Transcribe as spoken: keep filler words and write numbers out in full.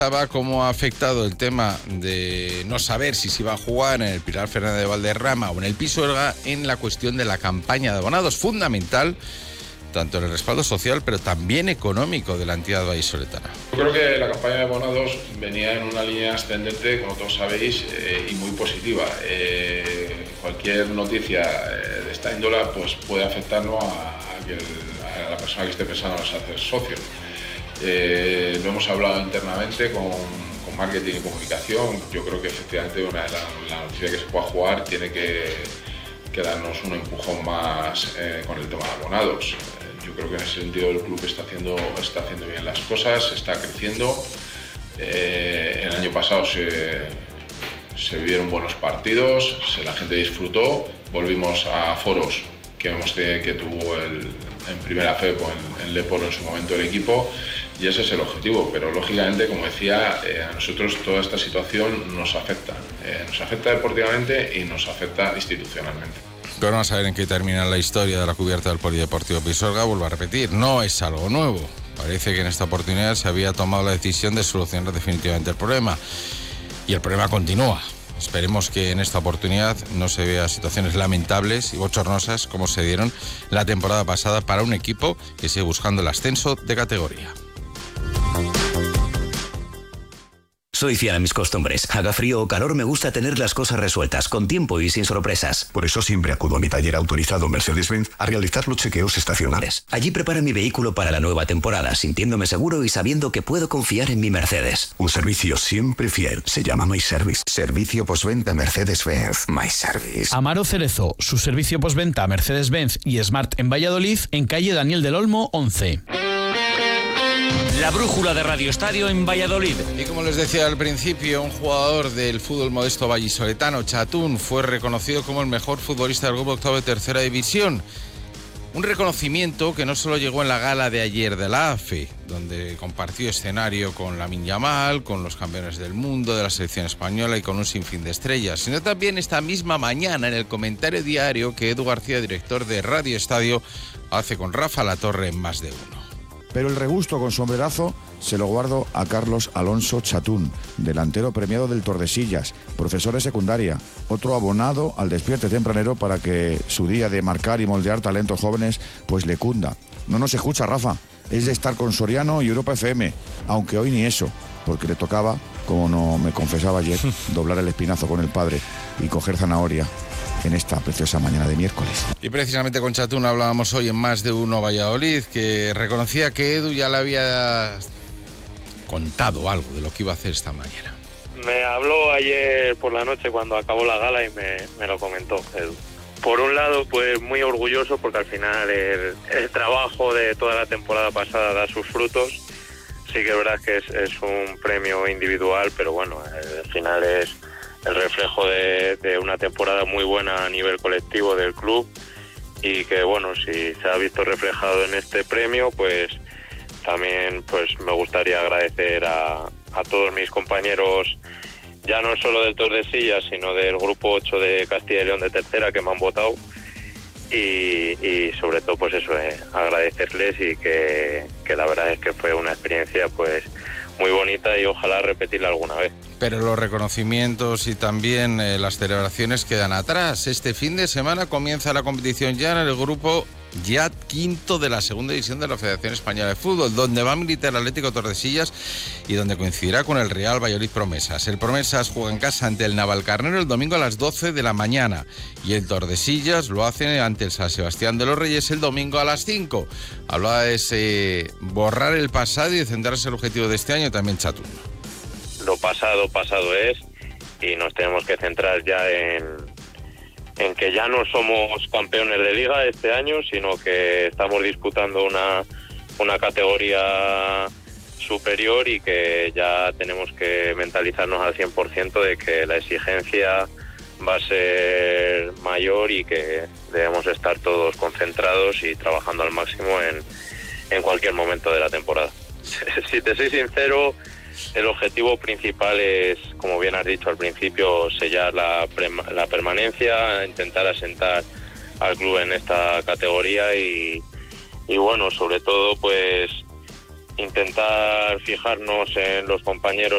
Cómo ha afectado el tema de no saber si se iba a jugar en el Pilar Fernández de Valderrama o en el Pisuerga en la cuestión de la campaña de abonados, fundamental tanto en el respaldo social pero también económico de la entidad vallisoletana. Yo creo que la campaña de abonados venía en una línea ascendente, como todos sabéis, eh, y muy positiva. Eh, cualquier noticia eh, de esta índole pues, puede afectarnos a, a, que el, a la persona que esté pensando en hacer socio. Eh, lo hemos hablado internamente con, con marketing y comunicación. Yo creo que efectivamente una de las la noticias que se pueda jugar tiene que, que darnos un empujón más eh, con el tema de abonados. Eh, yo creo que en ese sentido el club está haciendo, está haciendo bien las cosas, está creciendo. Eh, el año pasado se, se vivieron buenos partidos, se, la gente disfrutó, volvimos a foros que vemos que, que tuvo el, en primera fe con el Leporo en su momento el equipo. Y ese es el objetivo, pero lógicamente, como decía, eh, a nosotros toda esta situación nos afecta. Eh, nos afecta deportivamente y nos afecta institucionalmente. Pero vamos a ver en qué termina la historia de la cubierta del Polideportivo Pisuerga. Vuelvo a repetir, no es algo nuevo. Parece que en esta oportunidad se había tomado la decisión de solucionar definitivamente el problema. Y el problema continúa. Esperemos que en esta oportunidad no se vean situaciones lamentables y bochornosas como se dieron la temporada pasada para un equipo que sigue buscando el ascenso de categoría. Soy fiel a mis costumbres. Haga frío o calor, me gusta tener las cosas resueltas, con tiempo y sin sorpresas. Por eso siempre acudo a mi taller autorizado Mercedes-Benz a realizar los chequeos estacionales. Allí preparo mi vehículo para la nueva temporada, sintiéndome seguro y sabiendo que puedo confiar en mi Mercedes. Un servicio siempre fiel. Se llama My Service. Servicio postventa Mercedes-Benz. My Service. Amaro Cerezo, su servicio postventa Mercedes-Benz y Smart en Valladolid, en calle Daniel del Olmo, once. La brújula de Radio Estadio en Valladolid. Y como les decía al principio, un jugador del fútbol modesto vallisoletano, Chatún, fue reconocido como el mejor futbolista del grupo octavo de tercera división. Un reconocimiento que no solo llegó en la gala de ayer de la A F E, donde compartió escenario con Lamine Yamal, con los campeones del mundo, de la selección española y con un sinfín de estrellas, sino también esta misma mañana en el comentario diario que Edu García, director de Radio Estadio, hace con Rafa Latorre en Más de Uno. Pero el regusto con sombrerazo se lo guardo a Carlos Alonso Chatún, delantero premiado del Tordesillas, profesor de secundaria, otro abonado al despierte tempranero para que su día de marcar y moldear talentos jóvenes pues le cunda. No nos escucha, Rafa, es de estar con Soriano y Europa F M, aunque hoy ni eso, porque le tocaba, como no me confesaba ayer, doblar el espinazo con el padre y coger zanahoria en esta preciosa mañana de miércoles. Y precisamente con Chatún hablábamos hoy en Más de Uno Valladolid, que reconocía que Edu ya le había contado algo de lo que iba a hacer esta mañana. Me habló ayer por la noche cuando acabó la gala y me, me lo comentó Edu. Por un lado, pues muy orgulloso porque al final el, el trabajo de toda la temporada pasada da sus frutos. Sí que es verdad que es, es un premio individual, pero bueno, al final es el reflejo de, de una temporada muy buena a nivel colectivo del club y que bueno, si se ha visto reflejado en este premio, pues también pues me gustaría agradecer a, a todos mis compañeros, ya no solo del Tordesillas, sino del grupo ocho de Castilla y León de tercera que me han votado y, y sobre todo pues eso, eh, agradecerles y que, que la verdad es que fue una experiencia pues muy bonita y ojalá repetirla alguna vez. Pero los reconocimientos y también eh, las celebraciones quedan atrás. Este fin de semana comienza la competición ya en el grupo ya quinto de la segunda división de la Federación Española de Fútbol, donde va a militar el Atlético Tordesillas y donde coincidirá con el Real Valladolid Promesas. El Promesas juega en casa ante el Navalcarnero el domingo a las doce de la mañana y el Tordesillas lo hace ante el San Sebastián de los Reyes el domingo a las cinco. Hablaba de ese borrar el pasado y de centrarse el objetivo de este año también Chatún. Lo pasado, pasado es y nos tenemos que centrar ya en, en que ya no somos campeones de liga este año, sino que estamos disputando una, una categoría superior y que ya tenemos que mentalizarnos al cien por ciento de que la exigencia va a ser mayor y que debemos estar todos concentrados y trabajando al máximo en, en cualquier momento de la temporada. Si te soy sincero, el objetivo principal es, como bien has dicho al principio, sellar la, la permanencia, intentar asentar al club en esta categoría y, y bueno, sobre todo pues intentar fijarnos en los compañeros